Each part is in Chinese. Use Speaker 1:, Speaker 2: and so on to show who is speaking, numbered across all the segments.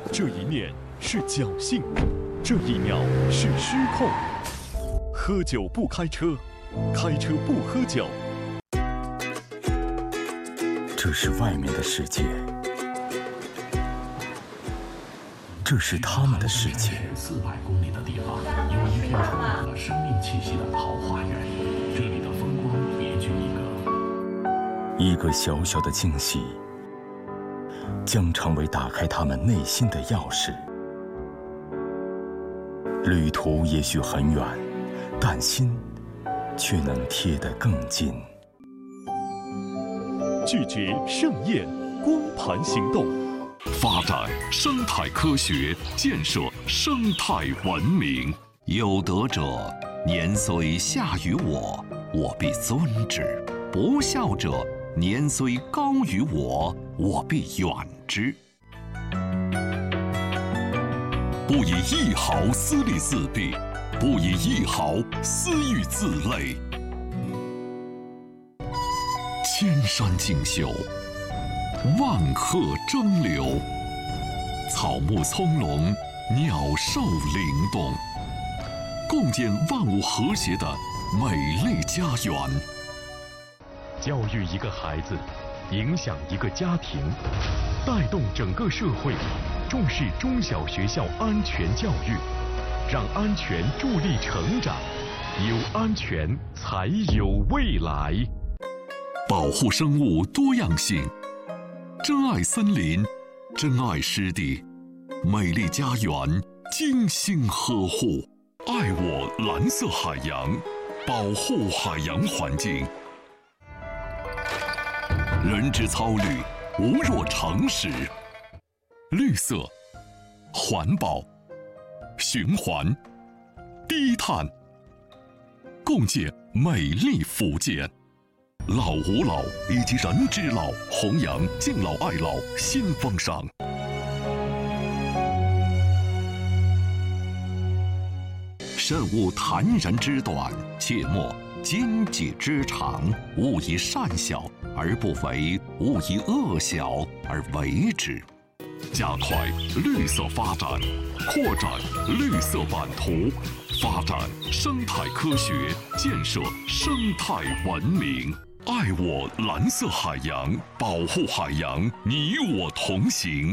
Speaker 1: 这一念是侥幸，这一秒是失控。喝酒不开车，开车不喝酒。
Speaker 2: 这是外面的世界，这是他们的世界。
Speaker 3: 400公里的地方，有一片充满了生命气息的桃花源，这里的风光别具一格。
Speaker 2: 一个小小的惊喜，将成为打开他们内心的钥匙。旅途也许很远，但心却能贴得更近。
Speaker 1: 拒绝盛宴，光盘行动。
Speaker 3: 发展生态科学，建设生态文明。有德者，年虽下于我，我必尊之；不孝者，年虽高于我，我必远之。不以一毫私利自弊，不以一毫私欲自累。千山竞秀，万壑争流，草木葱茏，鸟兽灵动，共建万物和谐的美丽家园。
Speaker 1: 教育一个孩子，影响一个家庭，带动整个社会，重视中小学校安全教育，让安全助力成长，有安全才有未来。
Speaker 3: 保护生物多样性，珍爱森林，珍爱湿地，美丽家园精心呵护。爱我蓝色海洋，保护海洋环境。人之操虑，无若常识。绿色、环保、循环、低碳，共建美丽福建。老吾老以及人之老，弘扬敬老爱老新风尚。慎勿谈人之短，切莫奸己之长。勿以善小而不为，勿以恶小而为之。加快绿色发展，扩展绿色版图，发展生态科学，建设生态文明。爱我蓝色海洋，保护海洋，你我同行。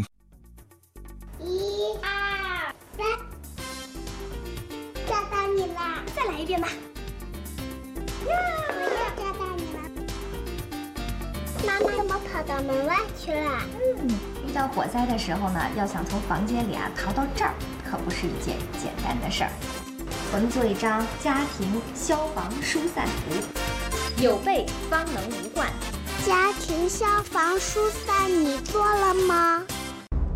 Speaker 4: 1、2、3，抓到你啦！再来一遍吧。我又抓到你了。妈妈怎么跑到门外去了？
Speaker 5: 遇到火灾的时候呢，要想从房间里逃到这儿，可不是一件简单的事儿。我们做一张家庭消防疏散图，有备方能无患。
Speaker 4: 家庭消防疏散你做了吗？